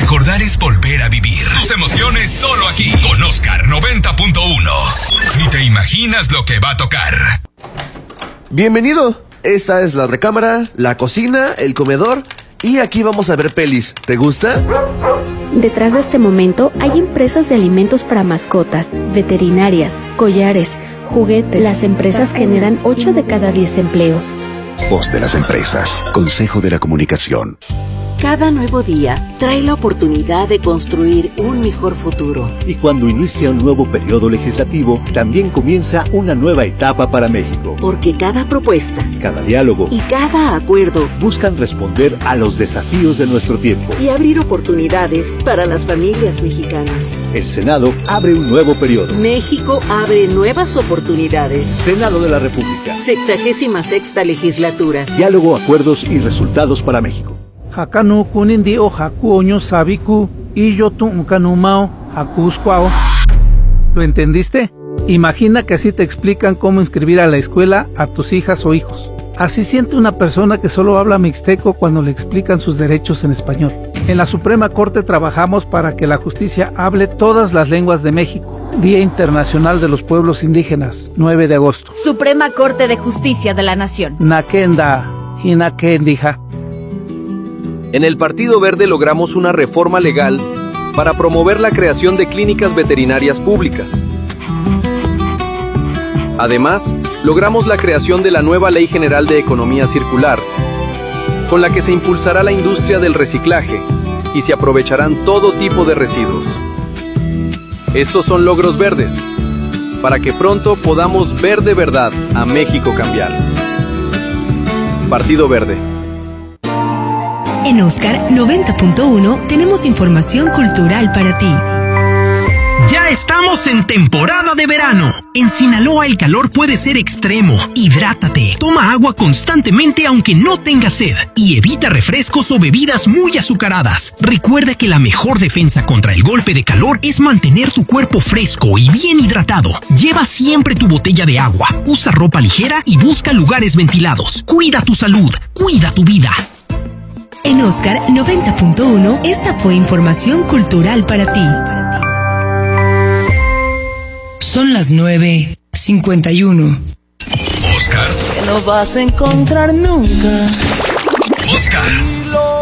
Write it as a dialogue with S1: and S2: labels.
S1: Recordar es volver a vivir. Tus emociones solo aquí, con Oscar 90.1. Ni te imaginas lo que va a tocar.
S2: Bienvenido. Esta es la recámara, la cocina, el comedor y aquí vamos a ver pelis. ¿Te gusta?
S3: Detrás de este momento hay empresas de alimentos para mascotas, veterinarias, collares, juguetes. Las empresas generan 8 de cada 10 empleos.
S4: Voz de las empresas. Consejo de la Comunicación.
S5: Cada nuevo día trae la oportunidad de construir un mejor futuro.
S6: Y cuando inicia un nuevo periodo legislativo, también comienza una nueva etapa para México.
S5: Porque cada propuesta,
S6: cada diálogo
S5: y cada acuerdo
S6: buscan responder a los desafíos de nuestro tiempo
S5: y abrir oportunidades para las familias mexicanas.
S6: El Senado abre un nuevo periodo.
S5: México abre nuevas oportunidades.
S6: Senado de la República.
S5: 66ª legislatura.
S6: Diálogo, acuerdos y resultados para México.
S7: Hakanu kunindi o haku oño sabiku y yo tu kanumao hakuskwao. ¿Lo entendiste? Imagina que así te explican cómo inscribir a la escuela a tus hijas o hijos. Así siente una persona que solo habla mixteco cuando le explican sus derechos en español. En la Suprema Corte trabajamos para que la justicia hable todas las lenguas de México. Día Internacional de los Pueblos Indígenas, 9 de agosto.
S8: Suprema Corte de Justicia de la Nación.
S7: Nakenda, hinakendija.
S9: En el Partido Verde logramos una reforma legal para promover la creación de clínicas veterinarias públicas. Además, logramos la creación de la nueva Ley General de Economía Circular, con la que se impulsará la industria del reciclaje y se aprovecharán todo tipo de residuos. Estos son logros verdes, para que pronto podamos ver de verdad a México cambiar. Partido Verde.
S10: En Oscar 90.1 tenemos información cultural para ti.
S11: Ya estamos en temporada de verano. En Sinaloa el calor puede ser extremo. Hidrátate. Toma agua constantemente aunque no tengas sed. Y evita refrescos o bebidas muy azucaradas. Recuerda que la mejor defensa contra el golpe de calor es mantener tu cuerpo fresco y bien hidratado. Lleva siempre tu botella de agua. Usa ropa ligera y busca lugares ventilados. Cuida tu salud. Cuida tu vida.
S10: En Oscar 90.1, esta fue información cultural para ti.
S12: Son las 9:51.
S1: Oscar.
S13: Que no vas a encontrar nunca.
S1: Oscar.